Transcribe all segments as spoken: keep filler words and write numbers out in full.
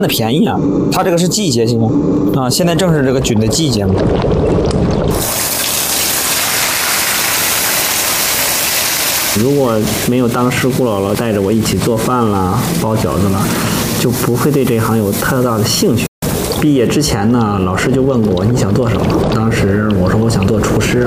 那便宜啊，它这个是季节性啊，现在正是这个菌的季节嘛。如果没有当时顾姥姥带着我一起做饭啦、包饺子啦，就不会对这行有特大的兴趣。毕业之前呢，老师就问过我你想做什么，当时我说我想做厨师。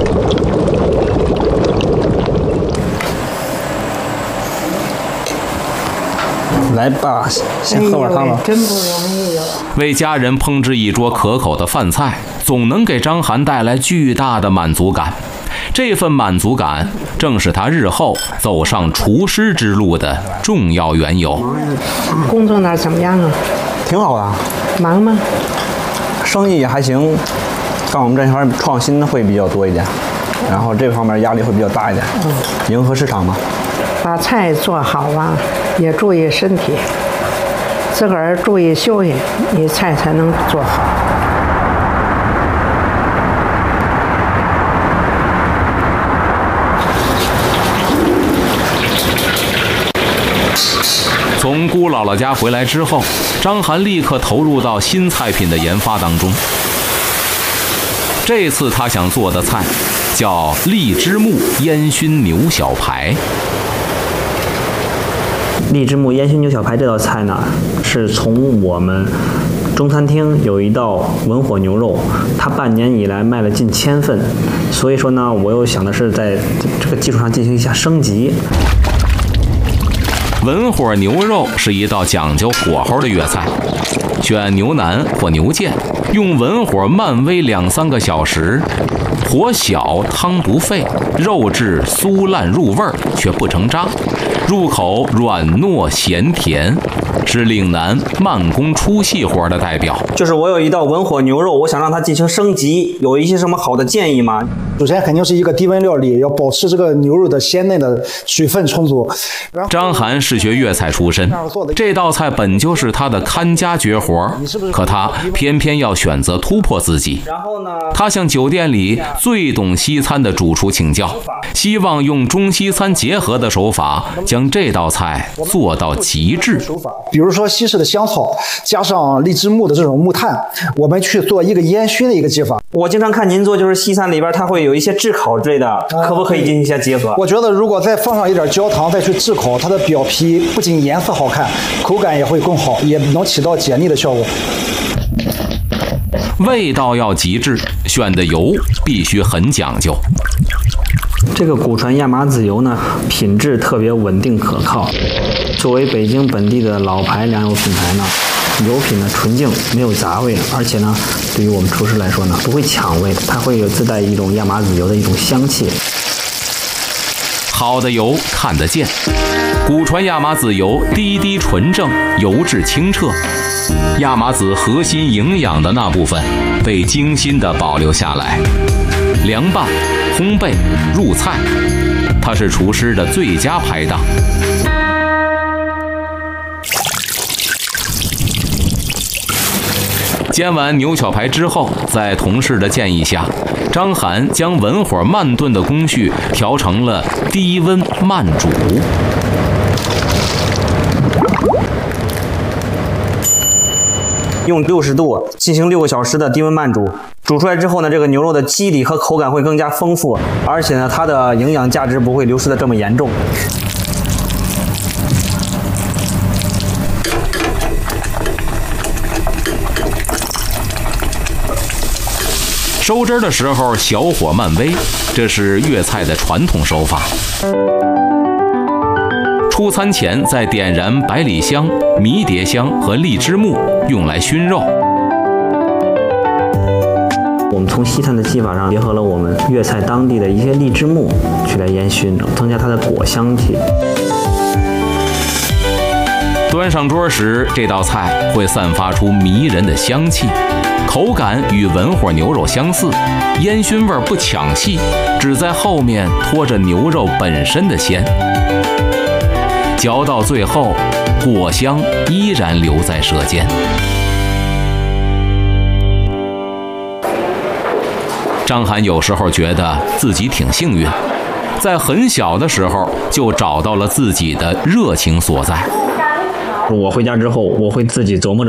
来吧，先喝碗汤吧。 真不容易哟。 为家人烹制一桌可口的饭菜，总能给张涵带来巨大的满足感。这份满足感，正是他日后走上厨师之路的重要缘由。 工作那怎么样啊？ 挺好的。 忙吗？ 生意也还行，干我们这行创新会比较多一点，然后这方面压力会比较大一点，嗯、迎合市场嘛。 把菜做好啊，也注意身体，自个儿注意休息，你菜才能做好。 从姑姥姥家回来之后，张涵立刻投入到新菜品的研发当中。这次他想做的菜叫荔枝木烟熏牛小排。 荔枝木烟熏牛小排这道菜呢，是从我们中餐厅有一道文火牛肉，它半年以来卖了近千份，所以说呢，我又想的是在这个基础上进行一下升级。 文火牛肉是一道讲究火候的粤菜，选牛腩或牛腱，用文火慢煨两三个小时，火小汤不沸，肉质酥烂入味儿却不成渣，入口软糯咸甜，是岭南慢工出细活的代表。 就是我有一道文火牛肉，我想让它进行升级，有一些什么好的建议吗？ 首先肯定是一个低温料理，要保持这个牛肉的鲜嫩的水分充足。 张涵是学粤菜出身，这道菜本就是他的看家绝活，可他偏偏要选择突破自己。 然后呢， 他向酒店里最懂西餐的主厨请教，希望用中西餐结合的手法，将这道菜做到极致。 比如说西式的香草加上荔枝木的这种木炭，我们去做一个烟熏的一个技法。 我经常看您做，就是西餐里边它会有一些炙烤之类的，可不可以进行一些结合？ 我觉得如果再放上一点焦糖再去炙烤，它的表皮不仅颜色好看，口感也会更好，也能起到解腻的效果。 味道要极致，选的油必须很讲究。 这个古传亚麻籽油呢，品质特别稳定可靠。作为北京本地的老牌粮油品牌呢，油品呢纯净，没有杂味，而且呢，对于我们厨师来说呢，不会抢味，它会有自带一种亚麻籽油的一种香气。 好的油看得见，古传亚麻籽油滴滴纯正，油质清澈，亚麻籽核心营养的那部分被精心地保留下来，凉拌、烘焙、入菜，它是厨师的最佳拍档。煎完牛小排之后，在同事的建议下，张涵将文火慢炖的工序调成了低温慢煮。 用六十度进行六个小时的低温慢煮，煮出来之后呢，这个牛肉的肌理和口感会更加丰富，而且呢，它的营养价值不会流失的这么严重。 收汁的时候小火慢煨，这是粤菜的传统手法。出餐前再点燃百里香、迷迭香和荔枝木，用来熏肉。 我们从西餐的技法上结合了我们粤菜当地的一些荔枝木去来烟熏，增加它的果香气。 端上桌时，这道菜会散发出迷人的香气，口感与文火牛肉相似，烟熏味不抢戏，只在后面拖着牛肉本身的鲜。嚼到最后，果香依然留在舌尖。张涵有时候觉得自己挺幸运，在很小的时候就找到了自己的热情所在。 我回家之后，我会自己琢磨着